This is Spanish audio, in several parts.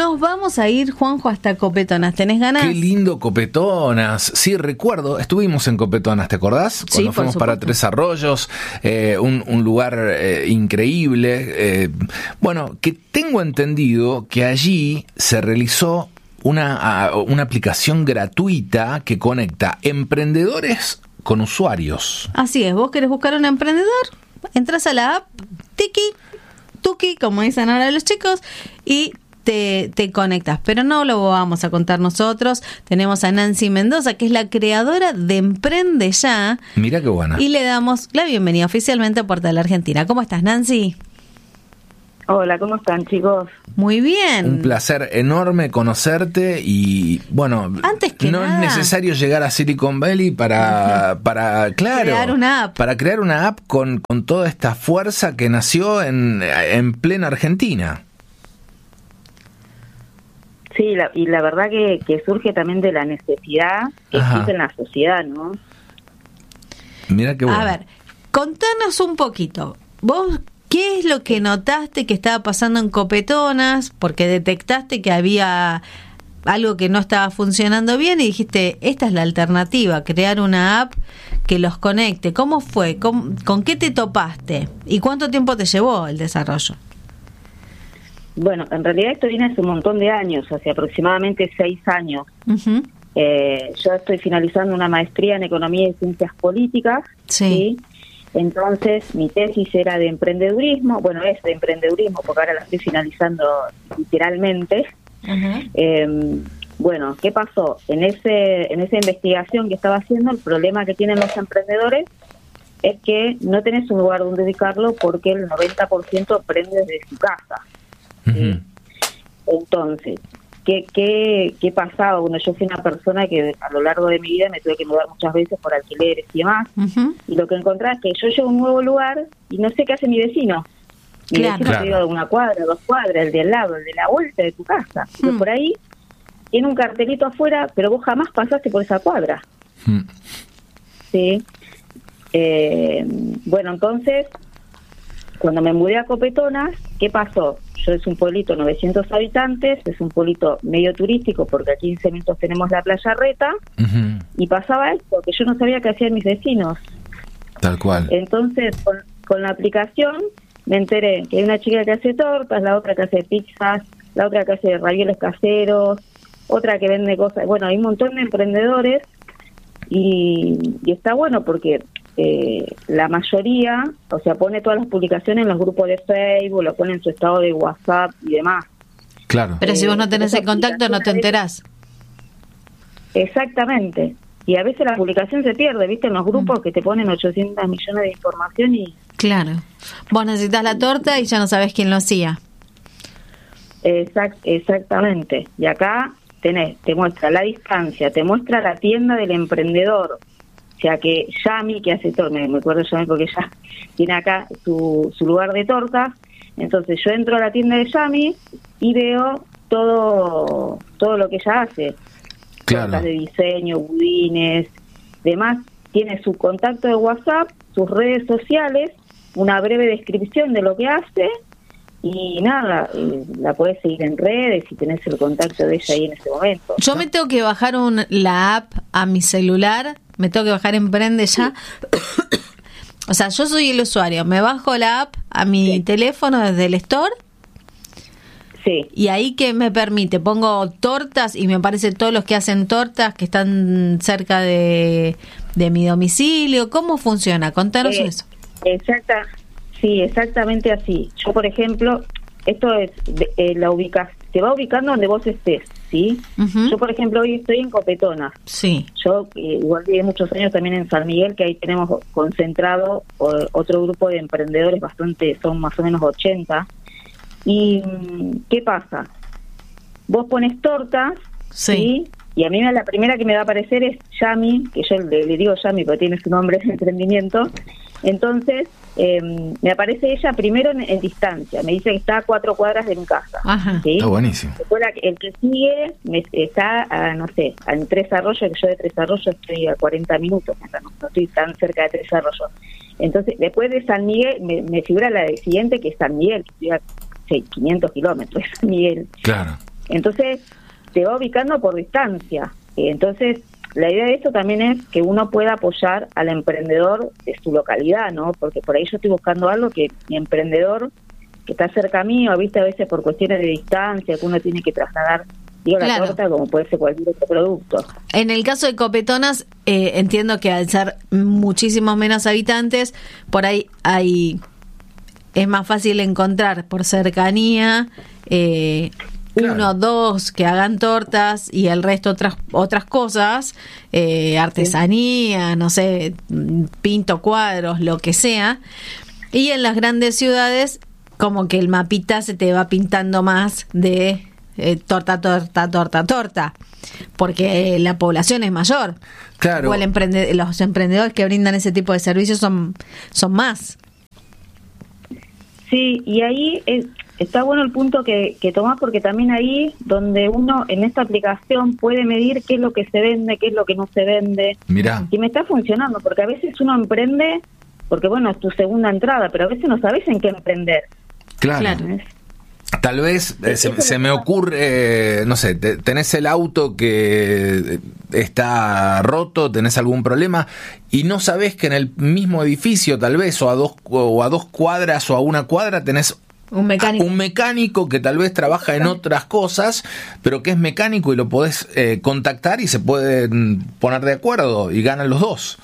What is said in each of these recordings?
Nos vamos a ir, Juanjo, hasta Copetonas. ¿Tenés ganas? Qué lindo Copetonas. Sí, recuerdo, estuvimos en Copetonas, ¿te acordás? Cuando Sí, fuimos para Tres Arroyos, un lugar increíble. Bueno, que tengo entendido que allí se realizó una aplicación gratuita que conecta emprendedores con usuarios. Así es, vos querés buscar un emprendedor, entras a la app, tiki, tuki, como dicen ahora los chicos, y te conectas. Pero no lo vamos a contar nosotros. Tenemos a Nancy Mendoza, que es la creadora de Emprende Ya. Mira qué buena. Y le damos la bienvenida oficialmente a Portal Argentina. ¿Cómo estás, Nancy? Hola, ¿cómo están, chicos? Muy bien. Un placer enorme conocerte y, bueno, antes que no nada, es necesario llegar a Silicon Valley para crear una app. Para crear una app con toda esta fuerza que nació en plena Argentina. Sí, y la verdad que surge también de la necesidad que existe en la sociedad, ¿no? Mira qué bueno. A ver, contanos un poquito. Vos, ¿qué es lo que notaste que estaba pasando en Copetonas? Porque detectaste que había algo que no estaba funcionando bien y dijiste, esta es la alternativa, crear una app que los conecte. ¿Cómo fue? ¿Con qué te topaste? ¿Y cuánto tiempo te llevó el desarrollo? Bueno, en realidad esto viene hace un montón de años, hace aproximadamente 6 años. Uh-huh. Yo estoy finalizando una maestría en Economía y Ciencias Políticas, ¿sí? Entonces mi tesis era de emprendedurismo, bueno, es de emprendedurismo porque ahora la estoy finalizando literalmente. Uh-huh. Bueno, ¿qué pasó? En esa investigación que estaba haciendo, el problema que tienen los emprendedores es que no tenés un lugar donde dedicarlo porque el 90% emprende desde su casa. Uh-huh. Entonces, ¿qué pasaba? Bueno, yo fui una persona que a lo largo de mi vida me tuve que mudar muchas veces por alquileres y demás. Uh-huh. Y lo que encontré es que yo llego a un nuevo lugar y no sé qué hace mi vecino. Mi vecino te digo de 1 cuadra, 2 cuadras, el de al lado, el de la vuelta de tu casa. Pero por ahí tiene un cartelito afuera, pero vos jamás pasaste por esa cuadra. Sí. Bueno, entonces, cuando me mudé a Copetonas, ¿qué pasó? Yo es un pueblito, 900 habitantes, es un pueblito medio turístico porque a 15 minutos tenemos la playa Reta. Uh-huh. Y pasaba esto, que yo no sabía qué hacían mis vecinos. Tal cual. Entonces, con la aplicación me enteré que hay una chica que hace tortas, la otra que hace pizzas, la otra que hace ravioles caseros, otra que vende cosas. Bueno, hay un montón de emprendedores y está bueno porque la mayoría, o sea, pone todas las publicaciones en los grupos de Facebook, lo pone en su estado de WhatsApp y demás. Claro. Pero si vos no tenés el contacto, no te enterás. Exactamente. Y a veces la publicación se pierde, ¿viste? En los grupos que te ponen 800 millones de información y... Claro. Vos necesitas la torta y ya no sabés quién lo hacía. Exactamente. Y acá te muestra la distancia, te muestra la tienda del emprendedor. O sea que Yami, que hace tortas, me acuerdo Yami porque ya tiene acá su lugar de tortas, entonces yo entro a la tienda de Yami y veo todo lo que ella hace. Claro. Tortas de diseño, budines, demás. Tiene su contacto de WhatsApp, sus redes sociales, una breve descripción de lo que hace y nada, la podés seguir en redes y tenés el contacto de ella ahí en ese momento. Yo me tengo que bajar la app a mi celular, me tengo que bajar Emprende Ya. O sea, yo soy el usuario, me bajo la app a mi teléfono desde el store. Sí. Y ahí que me permite, pongo tortas y me aparece todos los que hacen tortas que están cerca de mi domicilio. ¿Cómo funciona? Contanos eso. Sí, exactamente así. Yo, por ejemplo, esto es te va ubicando donde vos estés, ¿sí? Uh-huh. Yo, por ejemplo, hoy estoy en Copetonas. Sí. Yo igual viví muchos años también en San Miguel, que ahí tenemos concentrado otro grupo de emprendedores son más o menos 80. ¿Y qué pasa? Vos pones tortas, ¿sí? Y a mí la primera que me va a aparecer es Yami, que yo le digo Yami porque tiene su nombre de emprendimiento. Entonces, me aparece ella primero en distancia. Me dice que está a 4 cuadras de mi casa. Ajá. ¿Sí? Está buenísimo. Después el que sigue está en Tres Arroyos, que yo de Tres Arroyos estoy a 40 minutos. No estoy tan cerca de Tres Arroyos. Entonces, después de San Miguel, me figura la siguiente, que es San Miguel, que estoy a 500 kilómetros de San Miguel. Claro. Entonces te va ubicando por distancia. Entonces la idea de esto también es que uno pueda apoyar al emprendedor de su localidad, ¿no? Porque por ahí yo estoy buscando algo que mi emprendedor que está cerca mío, viste, a veces por cuestiones de distancia, que uno tiene que trasladar, digo, la torta como puede ser cualquier otro producto. En el caso de Copetonas, entiendo que al ser muchísimos menos habitantes, por ahí es más fácil encontrar por cercanía uno, dos que hagan tortas y el resto otras cosas, artesanía, no sé, pinto cuadros, lo que sea. Y en las grandes ciudades, como que el mapita se te va pintando más de torta, porque la población es mayor. Claro. O los emprendedores que brindan ese tipo de servicios son más. Sí, y ahí está bueno el punto que tomás, porque también ahí donde uno en esta aplicación puede medir qué es lo que se vende, qué es lo que no se vende. Mirá. Y me está funcionando, porque a veces uno emprende, porque bueno, es tu segunda entrada, pero a veces no sabes en qué emprender. Claro. Tal vez se me ocurre, no sé, tenés el auto que está roto, tenés algún problema y no sabés que en el mismo edificio, tal vez, o a dos cuadras o a una cuadra, tenés un mecánico que tal vez trabaja en otras cosas, pero que es mecánico y lo podés contactar y se pueden poner de acuerdo y ganan los dos.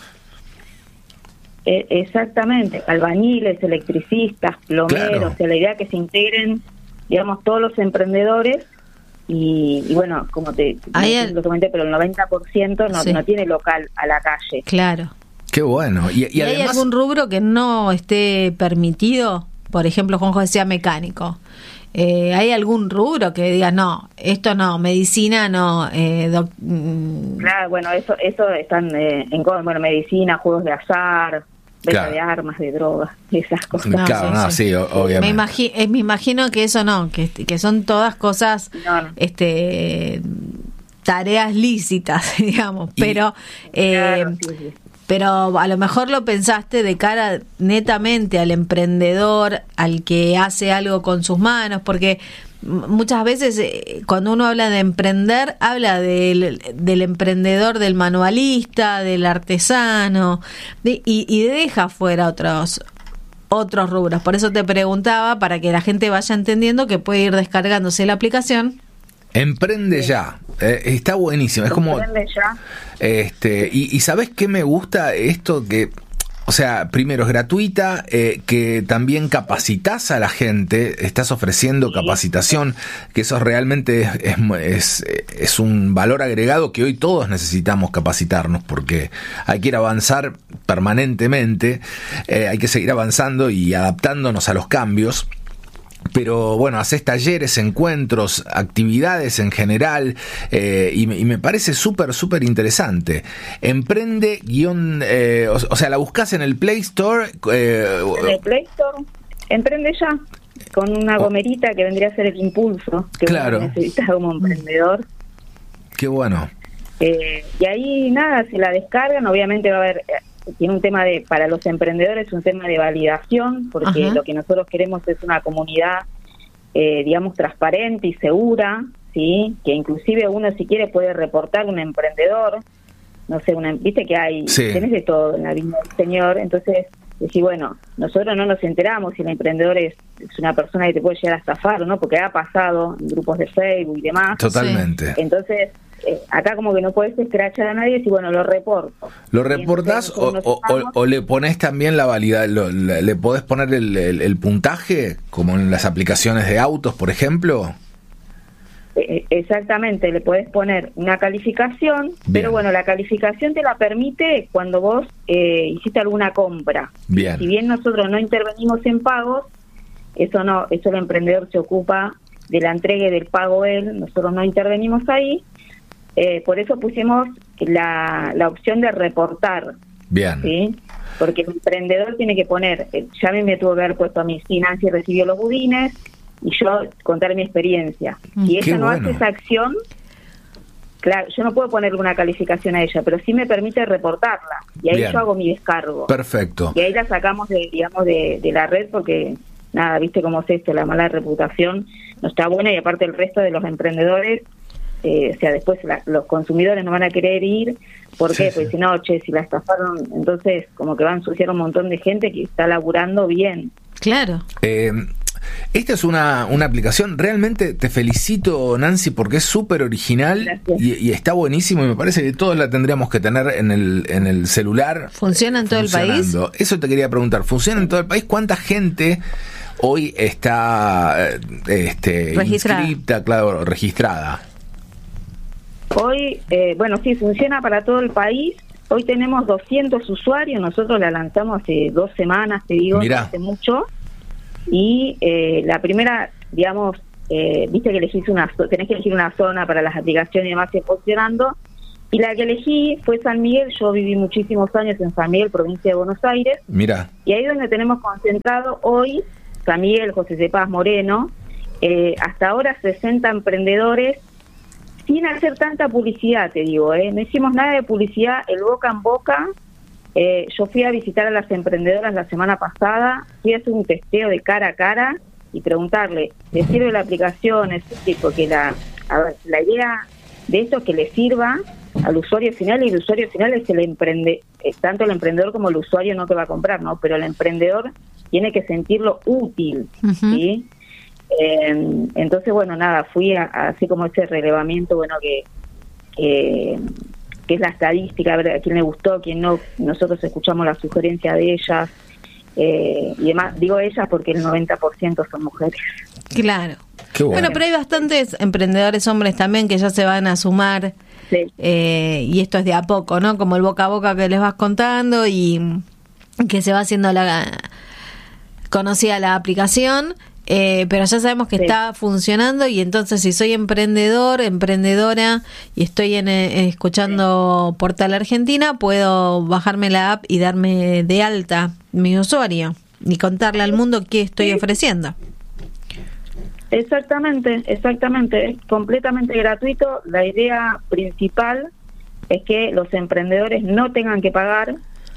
Exactamente, albañiles, electricistas, plomeros, Claro. O sea, la idea es que se integren, digamos, todos los emprendedores y bueno, como lo comenté, pero el 90% no tiene local a la calle. Claro. Qué bueno. ¿Y ¿Y hay además algún rubro que no esté permitido? Por ejemplo, Juanjo decía mecánico. ¿Hay algún rubro que diga, no, esto no, medicina no? Claro, bueno, eso están bueno, medicina, juegos de azar, venta Claro. de armas, de drogas, esas cosas. Claro, sí, obviamente. Me imagino que eso no, que son todas cosas, No. tareas lícitas, digamos, pero Claro, sí. pero a lo mejor lo pensaste de cara netamente al emprendedor, al que hace algo con sus manos, porque muchas veces cuando uno habla de emprender, habla del emprendedor, del manualista, del artesano, y deja fuera otros rubros. Por eso te preguntaba, para que la gente vaya entendiendo que puede ir descargándose la aplicación. Emprende ya. Está buenísimo. Es como Emprende ya. Y ¿sabés qué me gusta esto? Que, o sea, primero es gratuita, que también capacitas a la gente, estás ofreciendo capacitación, que eso realmente es un valor agregado que hoy todos necesitamos capacitarnos, porque hay que ir avanzar permanentemente, hay que seguir avanzando y adaptándonos a los cambios. Pero bueno, haces talleres, encuentros, actividades en general, y me parece súper interesante. Emprende o sea, la buscas en el Play Store. En el Play Store, emprende ya, con una gomerita que vendría a ser el impulso que Claro. uno necesita como emprendedor. Qué bueno. Y ahí nada, se la descargan, obviamente va a haber... Tiene un tema para los emprendedores, un tema de validación, porque Ajá. lo que nosotros queremos es una comunidad, digamos, transparente y segura, ¿sí? Que inclusive uno, si quiere, puede reportar un emprendedor, no sé, viste que hay, Sí. tenés de todo en la vida del señor, entonces, decir, bueno, nosotros no nos enteramos si el emprendedor es una persona que te puede llegar a estafar o no, porque ha pasado en grupos de Facebook y demás. Totalmente. Entonces, acá como que no podés escrachar a nadie y bueno, lo reporto. ¿Lo reportás o le pones también la validad? ¿Le podés poner el puntaje, como en las aplicaciones de autos, por ejemplo? Exactamente, le podés poner una calificación, Bien. pero bueno, la calificación te la permite cuando vos hiciste alguna compra. Bien. Si bien nosotros no intervenimos en pagos, eso el emprendedor se ocupa de la entrega y del pago él, nosotros no intervenimos ahí. Por eso pusimos la opción de reportar. Bien. ¿Sí? Porque el emprendedor tiene que poner, ya a mí me tuvo que haber puesto a mi Nancy recibió los budines y yo contar mi experiencia. Si Qué ella no bueno. hace esa acción, claro, yo no puedo ponerle una calificación a ella, pero sí me permite reportarla y ahí Bien. yo hago mi descargo. Perfecto. Y ahí la sacamos de la red porque nada, viste cómo es esto, la mala reputación. no está buena, y aparte el resto de los emprendedores, o sea, después los consumidores no van a querer ir. ¿Por qué? Porque si no, si la estafaron, entonces como que va a ensuciar un montón de gente que está laburando bien. Claro. Esta es una aplicación, realmente te felicito, Nancy, porque es súper original y está buenísimo, y me parece que todos la tendríamos que tener en el celular. ¿Funciona en todo el país? Eso te quería preguntar, ¿funciona en todo el país? ¿Cuánta gente hoy está inscripta, claro, registrada? Hoy, bueno, sí, funciona para todo el país. Hoy tenemos 200 usuarios, nosotros la lanzamos hace 2 semanas, te digo, no hace mucho. Y la primera, digamos, viste que tenés que elegir una zona para las aplicaciones y demás ir funcionando. Y la que elegí fue San Miguel. Yo viví muchísimos años en San Miguel, provincia de Buenos Aires. Mira. Y ahí es donde tenemos concentrado hoy San Miguel, José C. Paz, Moreno. Hasta ahora 60 emprendedores, sin hacer tanta publicidad, te digo, no hicimos nada de publicidad, el boca en boca. Yo fui a visitar a las emprendedoras la semana pasada, fui a hacer un testeo de cara a cara y preguntarle, ¿le sirve la aplicación? Porque la idea de esto es que le sirva al usuario final, y el usuario final es tanto el emprendedor como el usuario, no que va a comprar, ¿no? Pero el emprendedor tiene que sentirlo útil, ¿sí? Entonces, bueno, nada, fui así como ese relevamiento, bueno, que es la estadística, a ver a quién le gustó, a quién no. Nosotros escuchamos la sugerencia de ellas y demás. Digo ellas porque el 90% son mujeres. Claro. Qué bueno, pero hay bastantes emprendedores hombres también que ya se van a sumar. Sí. Y esto es de a poco, ¿no? Como el boca a boca que les vas contando y que se va haciendo conocida la aplicación. Pero ya sabemos que está funcionando, y entonces si soy emprendedora y estoy escuchando Portal Argentina, puedo bajarme la app y darme de alta mi usuario y contarle al mundo qué estoy ofreciendo. Exactamente, es completamente gratuito. La idea principal es que los emprendedores no tengan que pagar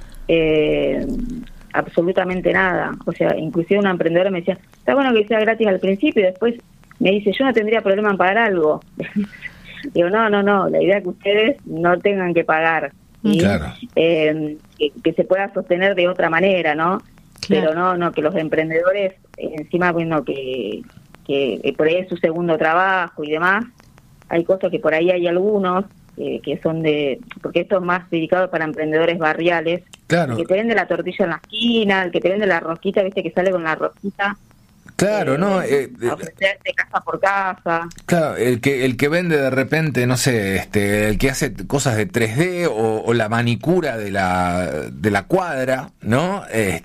absolutamente nada. O sea, inclusive una emprendedora me decía, está bueno que sea gratis al principio, y después me dice, yo no tendría problema en pagar algo. Digo, no, la idea es que ustedes no tengan que pagar, ¿sí? Claro. Que se pueda sostener de otra manera, ¿no? Claro. Pero no, que los emprendedores, encima, bueno, que por ahí es su segundo trabajo y demás, hay cosas que por ahí hay algunos que son porque esto es más dedicado para emprendedores barriales. Claro. El que te vende la tortilla en la esquina, el que te vende la rosquita, viste que sale con la rosquita. Claro, ofrecerte casa por casa. Claro, el que vende de repente, no sé, el que hace cosas de 3D o la manicura de la cuadra, ¿no?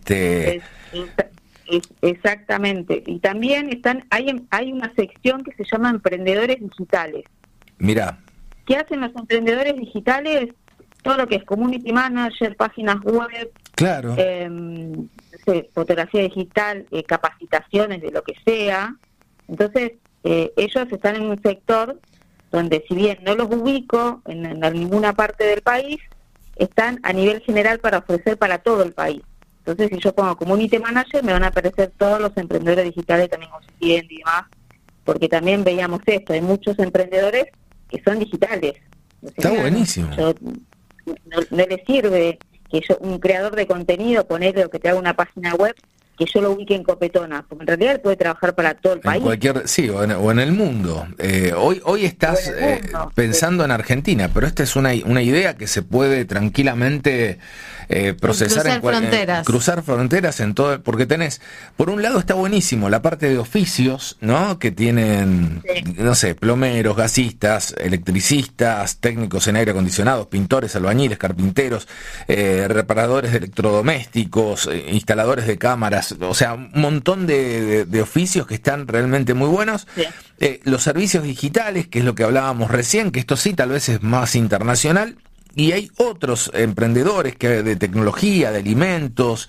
Exactamente. Y también hay una sección que se llama emprendedores digitales. Mirá. ¿Qué hacen los emprendedores digitales? Todo lo que es community manager, páginas web, claro, fotografía digital, capacitaciones de lo que sea. Entonces, ellos están en un sector donde, si bien no los ubico en ninguna parte del país, están a nivel general para ofrecer para todo el país. Entonces, si yo pongo community manager, me van a aparecer todos los emprendedores digitales también consiguiendo y demás, porque también veíamos esto, hay muchos emprendedores que son digitales. O sea, está buenísimo. No le sirve que un creador de contenido, ponerle o que te haga una página web, que yo lo ubique en Copetona, porque en realidad él puede trabajar para todo el país. Sí, o en el mundo. Hoy estás pensando en Argentina, pero esta es una idea que se puede tranquilamente procesar, cruzar fronteras en todo, porque tenés, por un lado está buenísimo la parte de oficios, ¿no? Que tienen, no sé, plomeros, gasistas, electricistas, técnicos en aire acondicionado, pintores, albañiles, carpinteros, reparadores de electrodomésticos, instaladores de cámaras, o sea, un montón de oficios que están realmente muy buenos. Sí. Los servicios digitales, que es lo que hablábamos recién, que esto sí tal vez es más internacional. Y hay otros emprendedores de tecnología, de alimentos.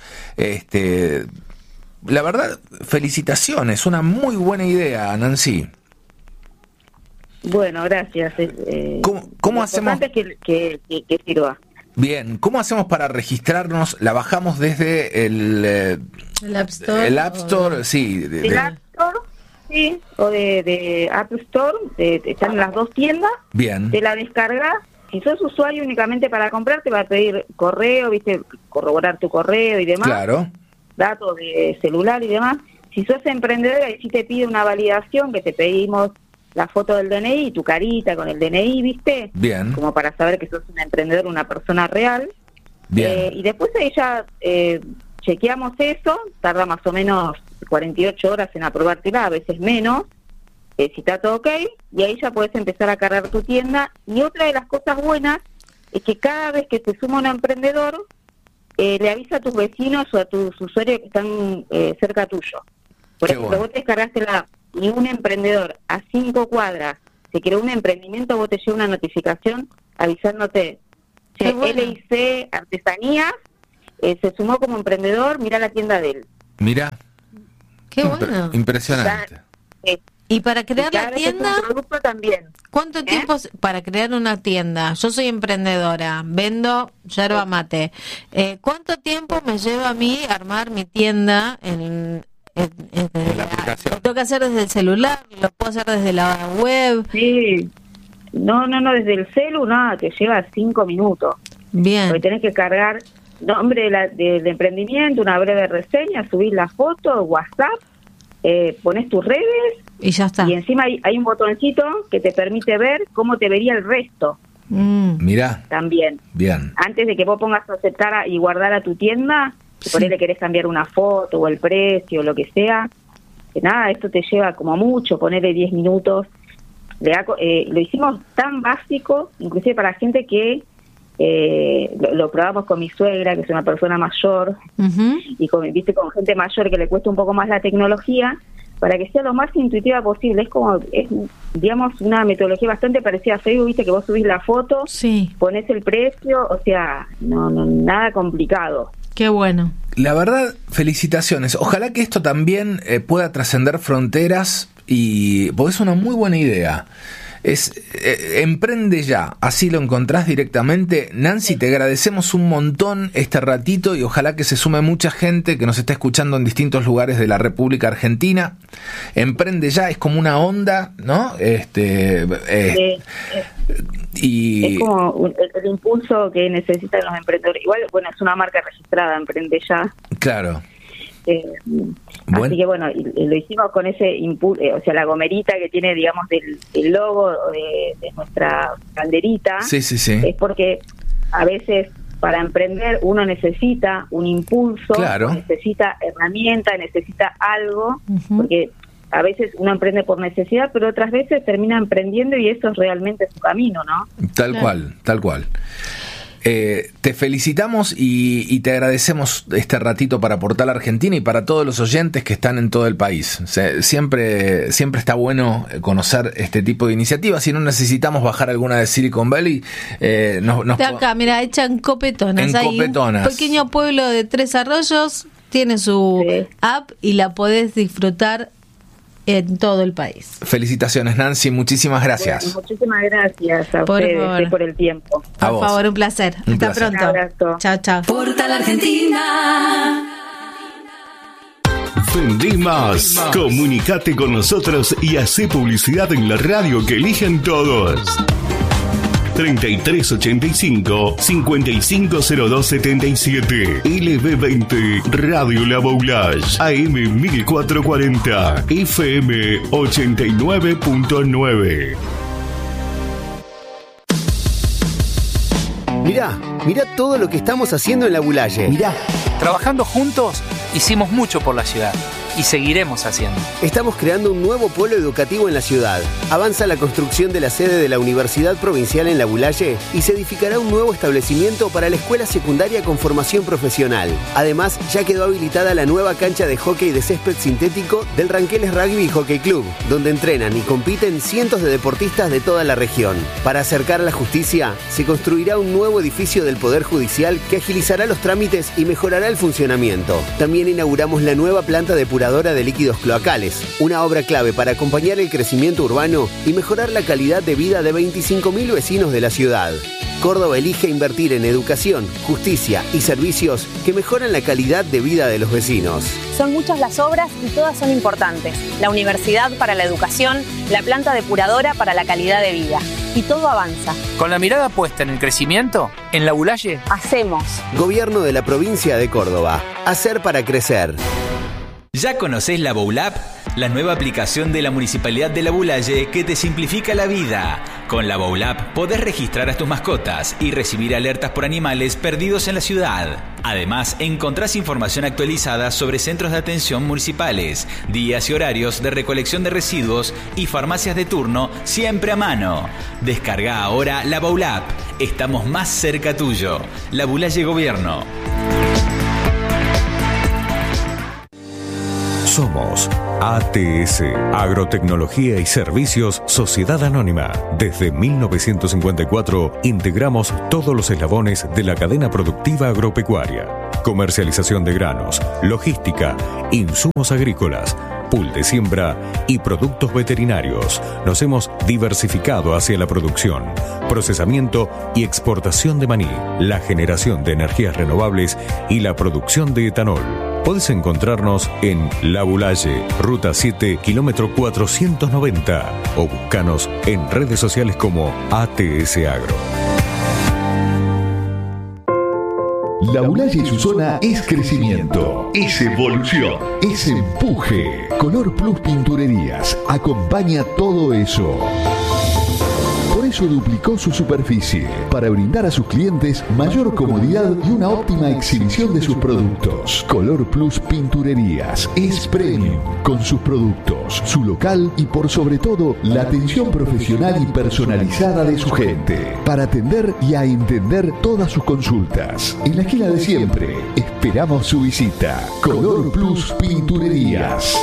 La verdad, felicitaciones, una muy buena idea, Nancy. Bueno, gracias. ¿Cómo hacemos? Que sirva. Bien, ¿cómo hacemos para registrarnos? ¿La bajamos desde el App Store? El App Store, sí. El App Store, Sí, o de App Store, están en las dos tiendas. Bien. Te la descargas. Si sos usuario únicamente para comprar, te va a pedir correo, viste, corroborar tu correo y demás. Claro. Datos de celular y demás. Si sos emprendedor, ahí sí te pide una validación, que te pedimos la foto del DNI, tu carita con el DNI, ¿viste? Bien. Como para saber que sos un emprendedor, una persona real. Bien. Y después ahí ya chequeamos eso, tarda más o menos 48 horas en aprobártela, a veces menos, si está todo ok, y ahí ya puedes empezar a cargar tu tienda. Y otra de las cosas buenas es que cada vez que se suma un emprendedor, le avisa a tus vecinos o a tus usuarios que están cerca tuyo. Por ejemplo, vos te descargaste la app y un emprendedor a 5 cuadras se creó un emprendimiento, vos te llega una notificación avisándote, LIC Artesanías se sumó como emprendedor, mira la tienda de él. Mira. Qué bueno. Impresionante. Y para crear la tienda, producto también. ¿Cuánto tiempo para crear una tienda? Yo soy emprendedora, vendo yerba mate. ¿Cuánto tiempo me lleva a mí armar mi tienda en la aplicación? ¿Lo tengo que hacer desde el celular? ¿Lo puedo hacer desde la web? Sí. No, desde el celu, nada, te lleva 5 minutos. Bien. Porque tenés que cargar nombre del emprendimiento, una breve reseña, subir la foto, WhatsApp, pones tus redes y ya está. Y encima hay un botoncito que te permite ver cómo te vería el resto. Mirá. También. Bien. Antes de que vos pongas a aceptar y guardar a tu tienda, si por ahí le querés cambiar una foto o el precio o lo que sea, que nada, esto te lleva como mucho, ponerle 10 minutos. Lo hicimos tan básico, inclusive para gente que lo probamos con mi suegra, que es una persona mayor, y con gente mayor que le cuesta un poco más la tecnología, para que sea lo más intuitiva posible. Es digamos, una metodología bastante parecida a Facebook, viste, que vos subís la foto, ponés el precio, o sea, no nada complicado. Qué bueno. La verdad, felicitaciones. Ojalá que esto también pueda trascender fronteras, porque es una muy buena idea. Emprende ya, así lo encontrás directamente. Nancy, te agradecemos un montón este ratito y ojalá que se sume mucha gente que nos está escuchando en distintos lugares de la República Argentina. Emprende ya, es como una onda, ¿no? Y es como el impulso que necesitan los emprendedores. Igual, bueno, es una marca registrada, Emprende Ya. Claro. Así que bueno, lo hicimos con ese impulso, o sea, la gomerita que tiene, digamos, del logo de nuestra banderita. Sí. Es porque a veces para emprender uno necesita un impulso, claro, necesita herramienta, necesita algo, porque a veces uno emprende por necesidad, pero otras veces termina emprendiendo y eso es realmente su camino, ¿no? Tal cual. Te felicitamos y te agradecemos este ratito para Portal Argentina y para todos los oyentes que están en todo el país. Siempre está bueno conocer este tipo de iniciativas. Si no necesitamos bajar alguna de Silicon Valley, de acá, mira, echan Copetonas. Copetonas. Un pequeño pueblo de 3 Arroyos tiene su app y la podés disfrutar en todo el país. Felicitaciones, Nancy, muchísimas gracias. Bueno, muchísimas gracias a ustedes por el tiempo. Por favor, un placer. Hasta pronto. Un abrazo. Chao. Portal Argentina. Vendé más. Comunicate con nosotros y hacé publicidad en la radio que eligen todos. 3385-550277. LB20 Radio La Boulage. AM 1440. FM 89.9. Mirá todo lo que estamos haciendo en La Boulaye. Mirá, trabajando juntos hicimos mucho por la ciudad y seguiremos haciendo. Estamos creando un nuevo polo educativo en la ciudad. Avanza la construcción de la sede de la Universidad Provincial en La Boulaye y se edificará un nuevo establecimiento para la escuela secundaria con formación profesional. Además, ya quedó habilitada la nueva cancha de hockey de césped sintético del Ranqueles Rugby y Hockey Club, donde entrenan y compiten cientos de deportistas de toda la región. Para acercar la justicia, se construirá un nuevo edificio del Poder Judicial que agilizará los trámites y mejorará el funcionamiento. También inauguramos la nueva planta depuradora de líquidos cloacales, una obra clave para acompañar el crecimiento urbano y mejorar la calidad de vida de 25.000 vecinos de la ciudad. Córdoba elige invertir en educación, justicia y servicios que mejoran la calidad de vida de los vecinos. Son muchas las obras y todas son importantes. La universidad para la educación, la planta depuradora para la calidad de vida. Y todo avanza. Con la mirada puesta en el crecimiento, en La Bulaye hacemos. Gobierno de la provincia de Córdoba. Hacer para crecer. ¿Ya conocés la Boulap? La nueva aplicación de la Municipalidad de La Bulaye que te simplifica la vida. Con la Boulap podés registrar a tus mascotas y recibir alertas por animales perdidos en la ciudad. Además, encontrás información actualizada sobre centros de atención municipales, días y horarios de recolección de residuos y farmacias de turno siempre a mano. Descarga ahora la Boulap. Estamos más cerca tuyo. La Bulaye Gobierno. Somos ATS, Agrotecnología y Servicios Sociedad Anónima. Desde 1954 integramos todos los eslabones de la cadena productiva agropecuaria. Comercialización de granos, logística, insumos agrícolas, pool de siembra y productos veterinarios. Nos hemos diversificado hacia la producción, procesamiento y exportación de maní, la generación de energías renovables y la producción de etanol. Podés encontrarnos en La Bulaye, Ruta 7, kilómetro 490 o buscanos en redes sociales como ATS Agro. La Bulaye y su zona es crecimiento, es evolución, es empuje. Color Plus Pinturerías acompaña todo eso. Por eso duplicó su superficie, para brindar a sus clientes mayor comodidad y una óptima exhibición de sus productos. Color Plus Pinturerías es premium, con sus productos, su local y por sobre todo la atención profesional y personalizada de su gente, para atender y a entender todas sus consultas. En la esquina de siempre, esperamos su visita. Color Plus Pinturerías.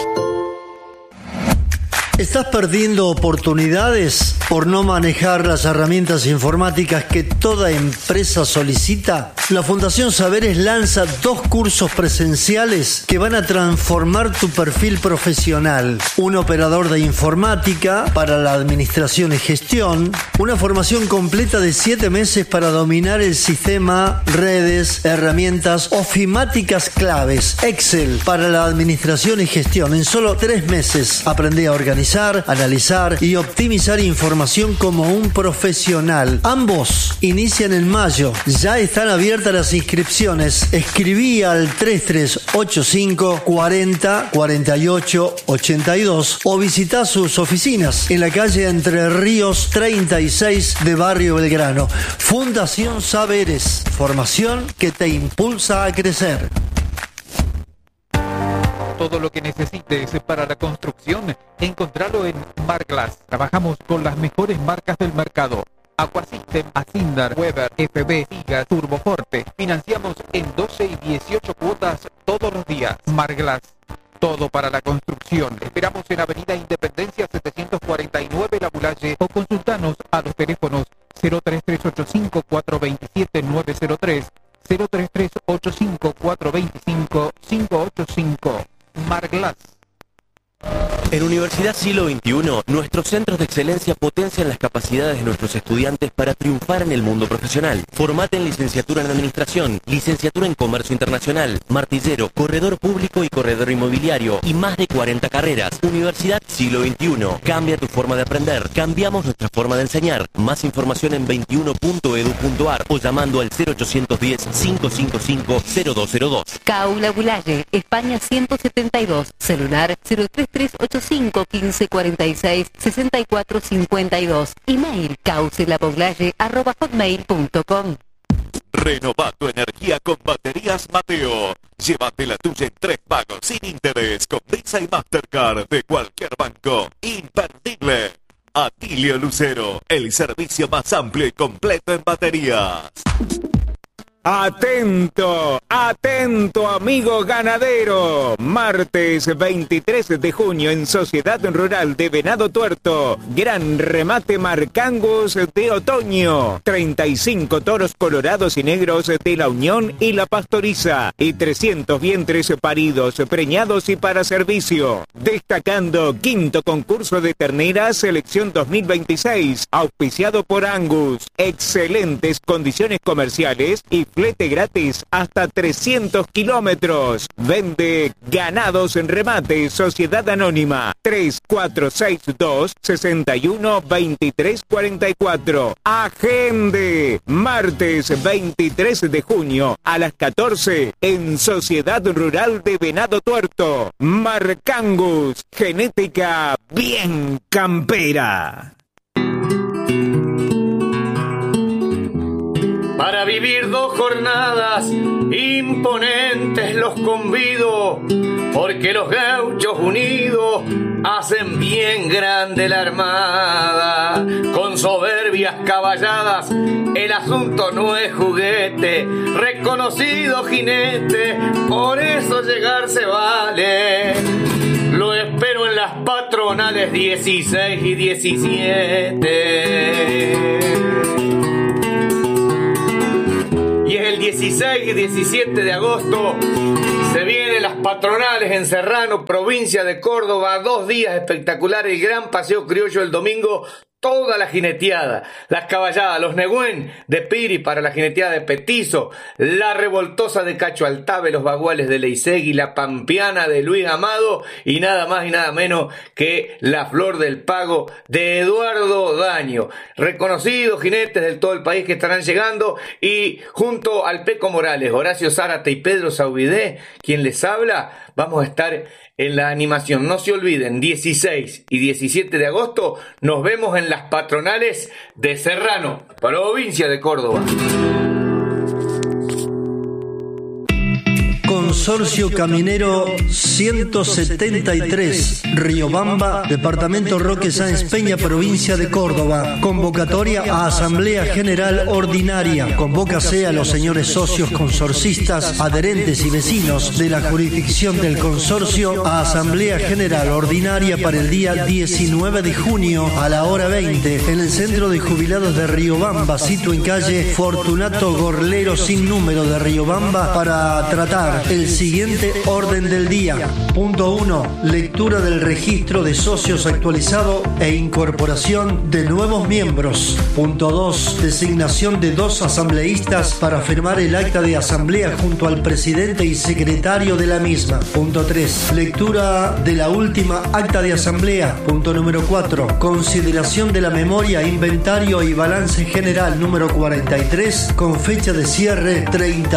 ¿Estás perdiendo oportunidades por no manejar las herramientas informáticas que toda empresa solicita? La Fundación Saberes lanza 2 cursos presenciales que van a transformar tu perfil profesional. Un operador de informática para la administración y gestión. Una formación completa de 7 meses para dominar el sistema, redes, herramientas ofimáticas claves. Excel para la administración y gestión. En solo 3 meses aprendí a organizar, analizar y optimizar información como un profesional. Ambos inician en mayo. Ya están abiertas las inscripciones. Escribí al 3385 40 48 82 o visita sus oficinas en la calle Entre Ríos 36 de Barrio Belgrano. Fundación Saberes. Formación que te impulsa a crecer. Todo lo que necesites para la construcción, encontralo en Marglass. Trabajamos con las mejores marcas del mercado. Aquasystem, Asindar, Weber, FB, Siga, Turboforte. Financiamos en 12 y 18 cuotas todos los días. Marglass. Todo para la construcción. Esperamos en Avenida Independencia 749 La Bulaye o consultanos a los teléfonos 03385 427 903, 03385 425 585. Marglass. En Universidad Siglo XXI, nuestros centros de excelencia potencian las capacidades de nuestros estudiantes para triunfar en el mundo profesional. Formate en licenciatura en Administración, licenciatura en Comercio Internacional, martillero, corredor público y corredor inmobiliario y más de 40 carreras. Universidad Siglo XXI. Cambia tu forma de aprender. Cambiamos nuestra forma de enseñar. Más información en 21.edu.ar o llamando al 0810-555-0202. CAU La Bulaye, España 172, celular 03385 15 46 64 52. Email causelaboglaye@hotmail.com. Renova tu energía con baterías Mateo. Llévate la tuya en 3 pagos sin interés con Visa y Mastercard de cualquier banco. Imperdible. Atilio Lucero, el servicio más amplio y completo en baterías. Atento, atento amigo ganadero. Martes 23 de junio en Sociedad Rural de Venado Tuerto. Gran remate Marcangus de otoño. 35 toros colorados y negros de la Unión y la Pastoriza. Y 300 vientres paridos, preñados y para servicio. Destacando quinto concurso de terneras selección 2026. Auspiciado por Angus. Excelentes condiciones comerciales y flete gratis hasta 300 kilómetros. Vende Ganados en Remate, Sociedad Anónima. 3462-612344. Agende. Martes 23 de junio a las 14 en Sociedad Rural de Venado Tuerto. Marcangus. Genética bien campera. Para vivir 2 jornadas imponentes los convido, porque los gauchos unidos hacen bien grande la armada. Con soberbias caballadas el asunto no es juguete, reconocido jinete, por eso llegar se vale. Lo espero en las patronales 16 y 17. Y es el 16 y 17 de agosto. Se vienen las patronales en Serrano, provincia de Córdoba. 2 días espectaculares, el gran paseo criollo el domingo. Toda la jineteada, las caballadas, los negüén de Piri para la jineteada de Petizo, la revoltosa de Cacho Altave, los baguales de Leisegui, la pampeana de Luis Amado y nada más y nada menos que la Flor del Pago de Eduardo Daño. Reconocidos jinetes del todo el país que estarán llegando, y junto al Peco Morales, Horacio Zárate y Pedro Saubidé, quien les habla, vamos a estar en la animación. No se olviden, 16 y 17 de agosto nos vemos en las patronales de Serrano, provincia de Córdoba. Consorcio Caminero 173, Riobamba, departamento Roque Sáenz Peña, provincia de Córdoba. Convocatoria a Asamblea General Ordinaria. Convócase a los señores socios consorcistas, adherentes y vecinos de la jurisdicción del consorcio a Asamblea General Ordinaria para el día 19 de junio a la hora 20 en el Centro de Jubilados de Riobamba, sito en calle Fortunato Gorlero sin número de Riobamba, para tratar el siguiente orden del día. Punto 1. Lectura del registro de socios actualizado e incorporación de nuevos miembros. Punto 2. Designación de 2 asambleístas para firmar el acta de asamblea junto al presidente y secretario de la misma. Punto 3. Lectura de la última acta de asamblea. Punto número 4. Consideración de la memoria, inventario y balance general número 43 con fecha de cierre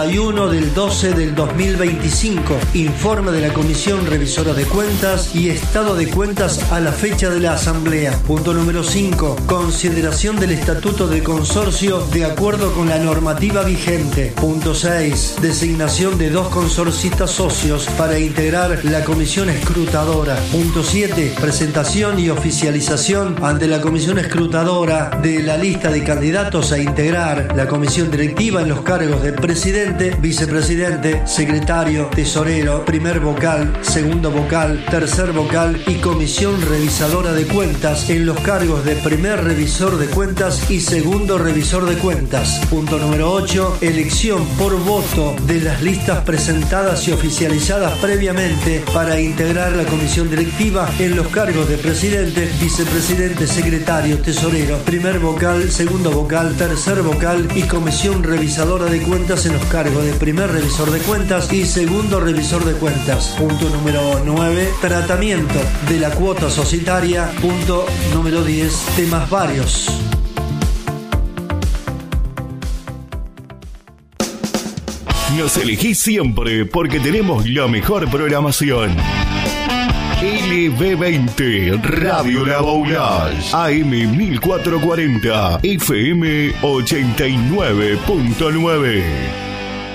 31 del 12 del 2025. Informe de la Comisión Revisora de Cuentas y estado de cuentas a la fecha de la asamblea. Punto número 5. Consideración del estatuto de consorcio de acuerdo con la normativa vigente. Punto 6. Designación de 2 consorcistas socios para integrar la comisión escrutadora. Punto 7. Presentación y oficialización ante la comisión escrutadora de la lista de candidatos a integrar la comisión directiva en los cargos de presidente, vicepresidente, secretario, tesorero, primer vocal, segundo vocal, tercer vocal y comisión revisadora de cuentas en los cargos de primer revisor de cuentas y segundo revisor de cuentas. Punto número 8. Elección por voto de las listas presentadas y oficializadas previamente para integrar la comisión directiva en los cargos de presidente, vicepresidente, secretario, tesorero, primer vocal, segundo vocal, tercer vocal y comisión revisadora de cuentas en los cargos de primer revisor de cuentas y segundo revisor de cuentas. Punto número 9. Tratamiento de la cuota societaria. Punto número 10. Temas varios. Nos elegís siempre porque tenemos la mejor programación. LB20 Radio La Boulage, AM 1440, FM 89.9.